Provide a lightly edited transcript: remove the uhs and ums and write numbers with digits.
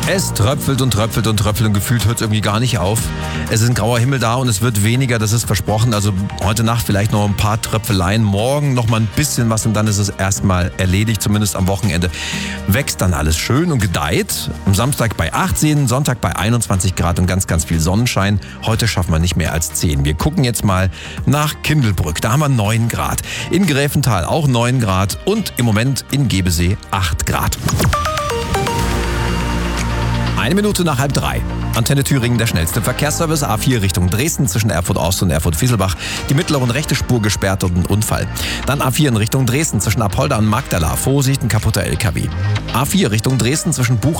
Es tröpfelt und tröpfelt und tröpfelt und gefühlt hört es irgendwie gar nicht auf. Es ist ein grauer Himmel da und es wird weniger, das ist versprochen. Also heute Nacht vielleicht noch ein paar Tröpfeleien, morgen noch mal ein bisschen was und dann ist es erstmal erledigt, zumindest am Wochenende. Wächst dann alles schön und gedeiht. Am Samstag bei 18, Sonntag bei 21 Grad und ganz, ganz viel Sonnenschein. Heute schaffen wir nicht mehr als 10. Wir gucken jetzt mal nach Kindelbrück. Da haben wir 9 Grad. In Gräfental auch 9 Grad und im Moment in Gebesee 8 Grad. 1 Minute nach 2:30. Antenne Thüringen, der schnellste Verkehrsservice. A4 Richtung Dresden zwischen Erfurt Ost und Erfurt Fieselbach. Die mittlere und rechte Spur gesperrt und ein Unfall. Dann A4 in Richtung Dresden zwischen Apolda und Magdala. Vorsicht, ein kaputter LKW. A4 Richtung Dresden zwischen Buch